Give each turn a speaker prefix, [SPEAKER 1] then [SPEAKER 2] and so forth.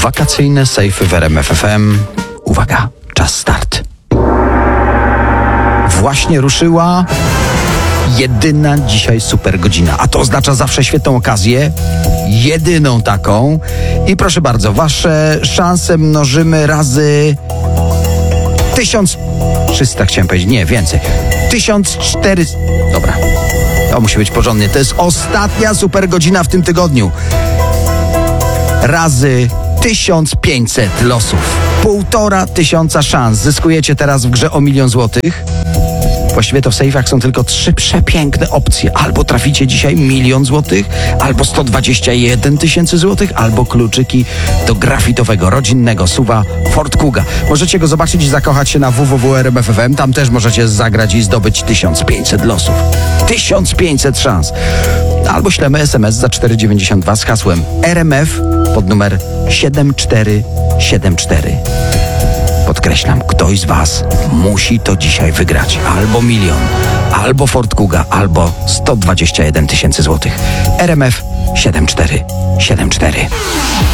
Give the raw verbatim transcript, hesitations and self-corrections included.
[SPEAKER 1] Wakacyjne sejfy w R M F F M. Uwaga, czas start. Właśnie ruszyła jedyna dzisiaj super godzina, a to oznacza zawsze świetną okazję, jedyną taką. I proszę bardzo, wasze szanse mnożymy razy tysiąc trzysta, chciałem powiedzieć, nie, więcej. tysiąc czterysta, dobra, to musi być porządnie. To jest ostatnia super godzina w tym tygodniu. Razy tysiąc pięćset losów. Półtora tysiąca szans. Zyskujecie teraz w grze o milion złotych. Właściwie to w sejfach są tylko trzy przepiękne opcje. Albo traficie dzisiaj milion złotych, albo sto dwadzieścia jeden tysięcy złotych, albo kluczyki do grafitowego, rodzinnego suwa Ford Kuga. Możecie go zobaczyć i zakochać się na w w w kropka r m f f m. Tam też możecie zagrać i zdobyć tysiąc pięćset losów. tysiąc pięćset szans. Albo ślemy es em es za cztery dziewięćdziesiąt dwa z hasłem R M F pod numer siedem cztery siedem cztery. Podkreślam, ktoś z was musi to dzisiaj wygrać. Albo milion, albo Ford Kuga, albo sto dwadzieścia jeden tysięcy złotych. R M F siedem cztery siedem cztery.